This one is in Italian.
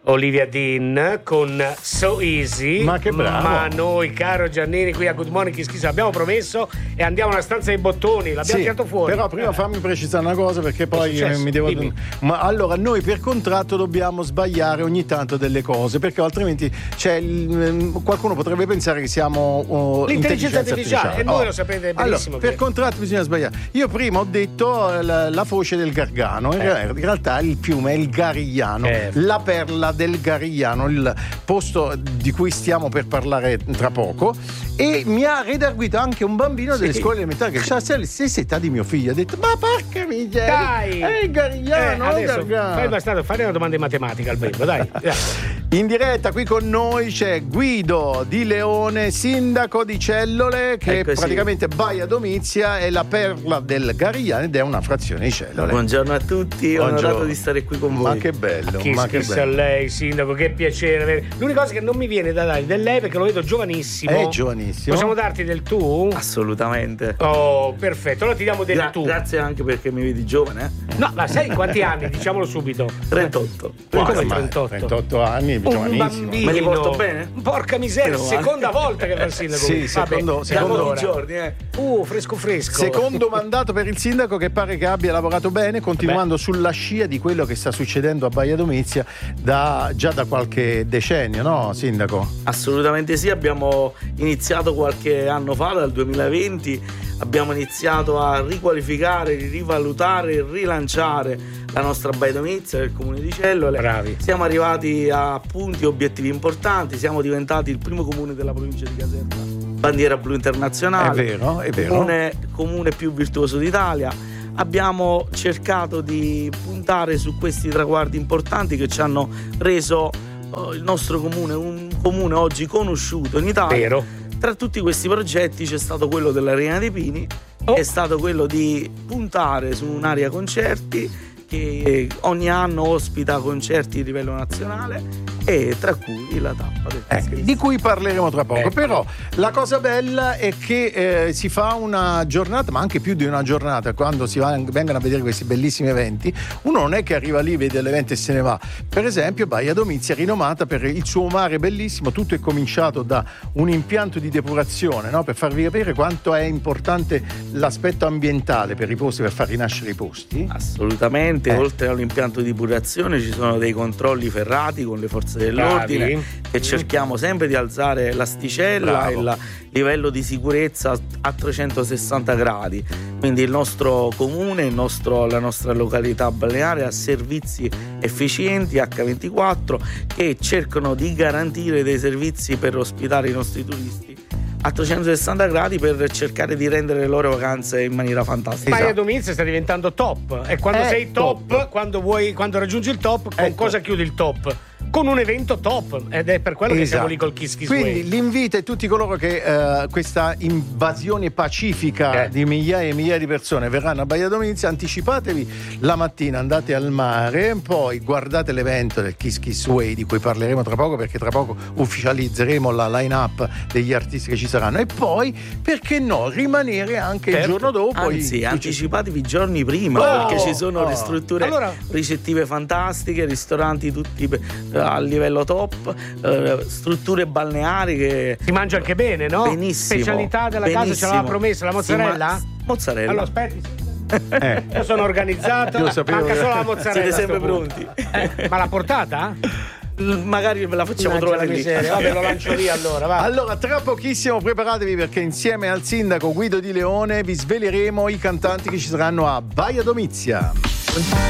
Olivia Dean con So Easy. Ma che bravo. Ma noi, caro Giannini, qui a Good Morning Kiss Kiss abbiamo promesso e andiamo alla stanza dei bottoni, l'abbiamo tirato fuori. Però prima fammi precisare una cosa, perché poi mi devo. Ma allora noi per contratto dobbiamo sbagliare ogni tanto delle cose, perché altrimenti qualcuno potrebbe pensare che siamo l'intelligenza artificiale. E voi lo sapete benissimo. Allora, per contratto bisogna sbagliare. Io prima ho detto la foce del Gargano, in realtà il fiume è il Garigliano, la perla del Garigliano, il posto di cui stiamo per parlare tra poco, e mi ha redarguito anche un bambino delle scuole elementari che ha la stessa età di mio figlio. Ha detto: ma porca miseria, dai, è il Garigliano, adesso fai bastardo, fare una domanda di matematica al bimbo, dai. In diretta qui con noi c'è Guido Di Leone, sindaco di Cellole, che praticamente Baia Domizia è la perla del Garigliano ed è una frazione di Cellole. Buongiorno a tutti, onorato di stare qui con voi. Ma che bello, a lei, sindaco, che piacere. L'unica cosa che non mi viene da dare del lei, perché lo vedo giovanissimo. È giovanissimo. Possiamo darti del tu? Assolutamente. Oh, perfetto, allora ti diamo del tu. Grazie anche perché mi vedi giovane. No, ma sai quanti anni? Diciamolo subito. 38. Come 38? 38 anni, un bambino. Me li porto bene? Porca miseria, seconda volta che fa il sindaco. Sì, secondo giorni, fresco. Secondo mandato per il sindaco, che pare che abbia lavorato bene, continuando sulla scia di quello che sta succedendo a Baia Domizia già da qualche decennio, no, sindaco? Assolutamente sì, abbiamo iniziato qualche anno fa, dal 2020, abbiamo iniziato a riqualificare, rivalutare e rilanciare la nostra Baia Domizia del comune di Cellole. Bravi. Siamo arrivati a punti e obiettivi importanti, siamo diventati il primo comune della provincia di Caserta, bandiera blu internazionale. È vero. Comune più virtuoso d'Italia. Abbiamo cercato di puntare su questi traguardi importanti che ci hanno reso il nostro comune un comune oggi conosciuto in Italia. Vero. Tra tutti questi progetti c'è stato quello dell'Arena dei Pini, è stato quello di puntare su un'area concerti che ogni anno ospita concerti di livello nazionale, e tra cui la tappa del di cui parleremo tra poco. Però la cosa bella è che si fa una giornata, ma anche più di una giornata, quando si vengono a vedere questi bellissimi eventi. Uno non è che arriva lì, vede l'evento e se ne va. Per esempio Baia Domizia è rinomata per il suo mare bellissimo. Tutto è cominciato da un impianto di depurazione, no? Per farvi capire quanto è importante l'aspetto ambientale per i posti, per far rinascere i posti. Assolutamente. Oltre all'impianto di depurazione ci sono dei controlli ferrati con le forze dell'ordine, che cerchiamo sempre di alzare l'asticella e il livello di sicurezza a 360 gradi. Quindi il nostro comune, la nostra località balneare ha servizi efficienti H24 che cercano di garantire dei servizi per ospitare i nostri turisti a 360 gradi, per cercare di rendere le loro vacanze in maniera fantastica. Baia Domizia sta diventando top, e quando sei top, quando raggiungi il top, con cosa chiudi il top? Con un evento top, ed è per quello che siamo lì col Kiss Kiss Way. Quindi l'invito è tutti coloro che questa invasione pacifica di migliaia e migliaia di persone verranno a Baia Domizia, anticipatevi la mattina, andate al mare, poi guardate l'evento del Kiss Kiss Way, di cui parleremo tra poco, perché tra poco ufficializzeremo la line-up degli artisti che ci saranno, e poi, perché no, rimanere anche il giorno dopo. Anzi, anticipatevi giorni prima, perché ci sono le strutture ricettive fantastiche, ristoranti tutti a livello top, strutture balneari che si mangia anche bene, no? Benissimo. Specialità della casa, ce l'aveva promessa la mozzarella? Mozzarella. Allora aspetti. Io sono organizzato, manca solo la mozzarella. Siete sempre pronti. Ma l'ha portata? Magari ve la facciamo trovare lì. Vabbè, lo lancio lì allora, va. Allora, tra pochissimo preparatevi, perché insieme al sindaco Guido Di Leone vi sveleremo i cantanti che ci saranno a Baia Domizia.